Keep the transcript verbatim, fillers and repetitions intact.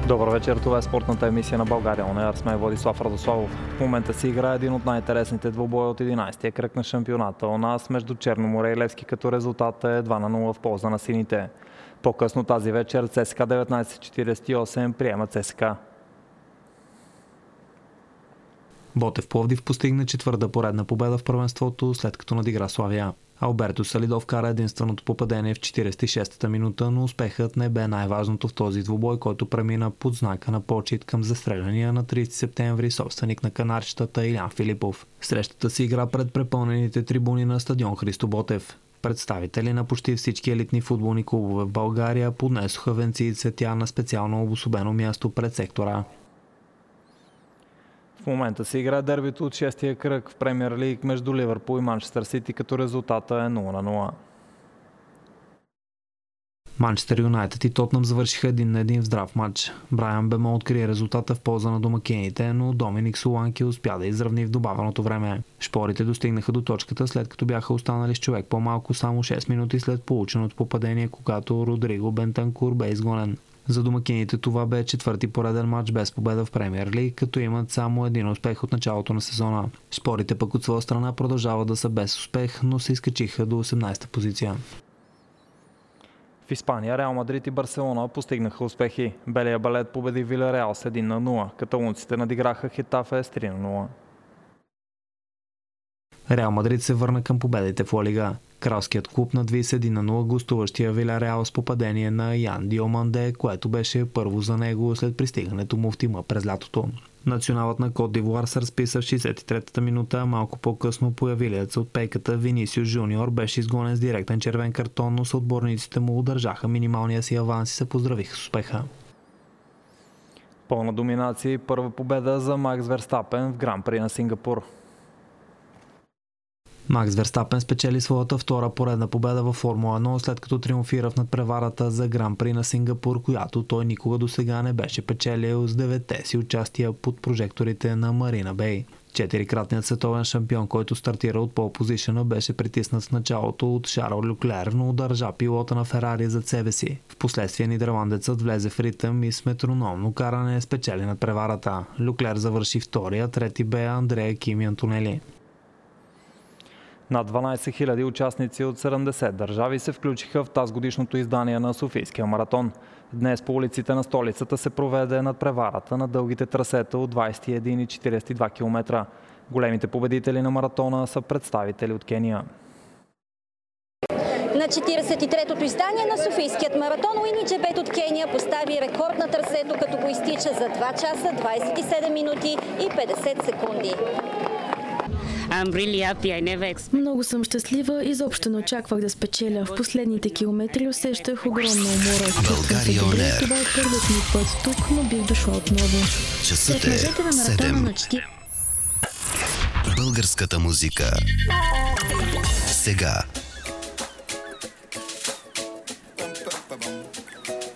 Добър вечер, това е спортната емисия на България. Онеяр сме Владислав Радославов. В момента се играе един от най-интересните двубоя от единайсетия кръг на шампионата у нас между Черно море и Левски, като резултатът е два на нула в полза на сините. По-късно тази вечер ЦСКА деветнайсет четирийсет и осем приема ЦСКА. Ботев Пловдив постигна четвърта поредна победа в първенството, след като надигра Славия. Алберто Салидов кара единственото попадение в четирийсет и шестата минута, но успехът не бе най-важното в този двубой, който премина под знака на почит към застреляния на трийсети септември собственик на канарчетата Илян Филипов. Срещата си игра пред препълнените трибуни на стадион Христо Ботев. Представители на почти всички елитни футболни клубове в България поднесоха венци и цветя на специално обособено място пред сектора. В момента се играе дербито от шестия кръг в Премиер Лиг между Ливърпул и Манчестър Сити, като резултата е нула на нула. Манчестър Юнайтед и Тотнъм завършиха един на един в здрав матч. Брайан Бемо открие резултата в полза на домакините, но Доминик Соланки успя да изравни в добавеното време. Шпорите достигнаха до точката, след като бяха останали с човек по-малко само шест минути след полученото попадение, когато Родриго Бентанкур бе изгонен. За домакините това бе четвърти пореден матч без победа в Премиер Лиг, като имат само един успех от началото на сезона. Шпорите пък от своя страна продължават да са без успех, но се изкачиха до осемнайсета позиция. В Испания Реал Мадрид и Барселона постигнаха успехи. Белия балет победи Вилареал с един на нула. Каталунците надиграха Хетафе с три на нула. Реал Мадрид се върна към победите в Ла Лига. Кралският клуб надви с един на нула гостуващия Вилареал с попадение на Ян Диоманде, което беше първо за него след пристигането му в тима през лятото. Националът на Кот д'Ивуар се разписа в шейсет и третата минута, а малко по-късно появилият се от пейката Винисиус Жуниор беше изгонен с директен червен картон, но съотборниците му удържаха минималния си аванс и се поздравиха с успеха. Пълна доминация и първа победа за Макс Верстапен в Гран При на Сингапур. Макс Верстапен спечели своята втора поредна победа във Формула едно, след като триумфира в надпреварата за Гран При на Сингапур, която той никога досега не беше печелил с деветте си участия под прожекторите на Марина Бей. Четирикратният световен шампион, който стартира от пол позишъна, беше притиснат в началото от Шарл Люклер, но удържа пилота на Ферари зад себе си. Впоследствие нидерландецът влезе в ритъм и с метрономно каране спечели надпреварата. Люклер завърши втория, трети бе Андреа Кими Антонели. Над дванайсет хиляди участници от седемдесет държави се включиха в тазгодишното издание на Софийския маратон. Днес по улиците на столицата се проведе надпреварата на дългите трасета от двайсет и един и четирийсет и два километра. Големите победители на маратона са представители от Кения. На четирийсет и третото издание на Софийският маратон Уини Джебет от Кения постави рекорд на трасето, като го изтича за два часа, двайсет и седем минути и петдесет секунди. Много съм щастлива, изобщо не очаквах да спечеля. В последните километри усещах огромна умора. България Онеяр. Това е първият ми път тук, но бих дошла отново. Часът е седем. Българската музика. Сега.